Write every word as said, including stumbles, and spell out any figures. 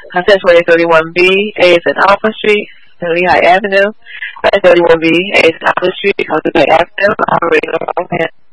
I said twenty thirty-one B, A is in Alpha Street, and Lehigh Avenue. twenty thirty-one B, A is in Alpha Street, Alpha Avenue, operating on